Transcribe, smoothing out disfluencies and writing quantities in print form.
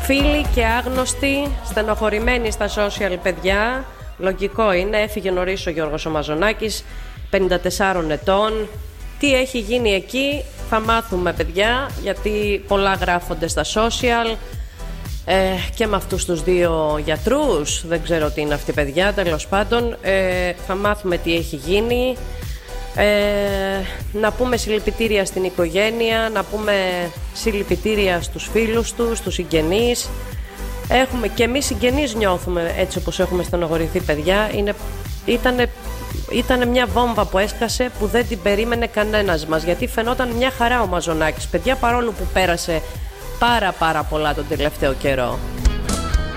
Φίλοι και άγνωστοι, στενοχωρημένοι στα social, παιδιά. Λογικό είναι, έφυγε νωρίς ο Γιώργος ο Μαζονάκης, 54 ετών. Τι έχει γίνει εκεί θα μάθουμε, παιδιά, γιατί πολλά γράφονται στα social και με αυτούς τους δύο γιατρούς. Δεν ξέρω τι είναι αυτοί, παιδιά, τέλος πάντων. Θα μάθουμε τι έχει γίνει. Να πούμε συλληπιτήρια στην οικογένεια, να πούμε συλληπιτήρια στους φίλους τους, στους συγγενείς. Έχουμε και εμείς συγγενείς, νιώθουμε έτσι όπως έχουμε στενοχωρηθεί, παιδιά. Ήτανε μια βόμβα που έσκασε που δεν την περίμενε κανένας μας, γιατί φαινόταν μια χαρά ο Μαζονάκης, παιδιά, παρόλο που πέρασε πάρα πολλά τον τελευταίο καιρό.